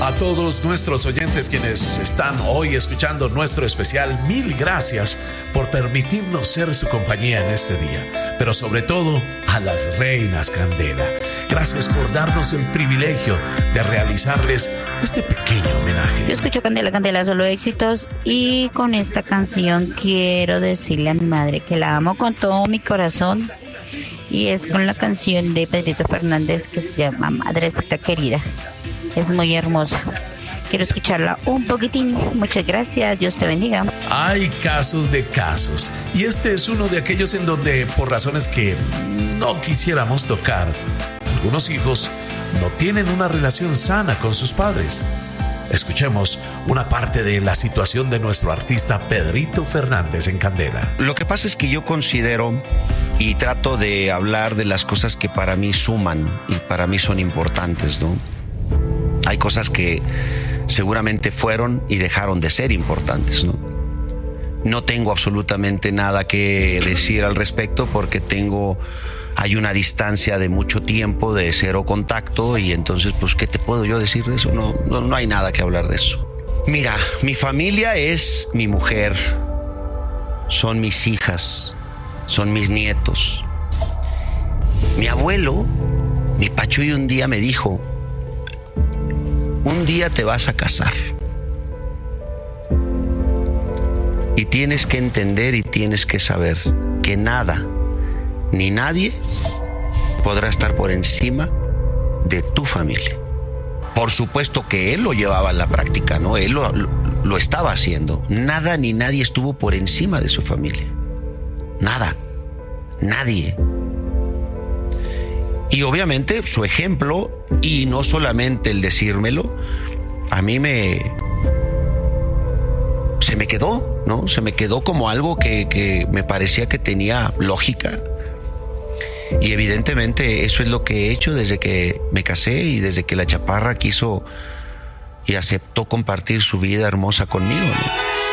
A todos nuestros oyentes quienes están hoy escuchando nuestro especial, mil gracias por permitirnos ser su compañía en este día. Pero sobre todo a las reinas Candela. Gracias por darnos el privilegio de realizarles este pequeño homenaje. Yo escucho Candela, Candela, solo éxitos. Y con esta canción quiero decirle a mi madre que la amo con todo mi corazón. Y es con la canción de Pedrito Fernández que se llama Madrecita Querida. Es muy hermosa. Quiero escucharla un poquitín. Muchas gracias. Dios te bendiga. Hay casos de casos. Y este es uno de aquellos en donde, por razones que no quisiéramos tocar, algunos hijos no tienen una relación sana con sus padres. Escuchemos una parte de la situación de nuestro artista Pedrito Fernández en Candela. Lo que pasa es que yo considero y trato de hablar de las cosas que para mí suman y para mí son importantes, ¿no? Hay cosas que seguramente fueron y dejaron de ser importantes, ¿no? No tengo absolutamente nada que decir al respecto porque hay una distancia de mucho tiempo de cero contacto y entonces, pues, ¿qué te puedo yo decir de eso? No hay nada que hablar de eso. Mira, mi familia es mi mujer, son mis hijas, son mis nietos. Mi abuelo, mi Pachuy, un día me dijo: un día te vas a casar y tienes que entender y tienes que saber que nada ni nadie podrá estar por encima de tu familia. Por supuesto que él lo llevaba a la práctica, ¿no? Él lo estaba haciendo. Nada ni nadie estuvo por encima de su familia. Nada, nadie. Y obviamente su ejemplo, y no solamente el decírmelo, a mí se me quedó, ¿no? Se me quedó como algo que me parecía que tenía lógica. Y evidentemente eso es lo que he hecho desde que me casé y desde que la chaparra quiso y aceptó compartir su vida hermosa conmigo, ¿no?